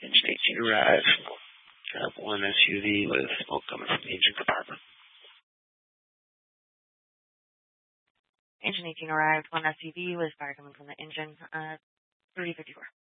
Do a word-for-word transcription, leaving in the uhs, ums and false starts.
Engine eighteen arrives. Got one S U V with smoke coming from the engine compartment. Engine eighteen arrived, one S U V with fire coming from the engine, uh, thirty fifty-four.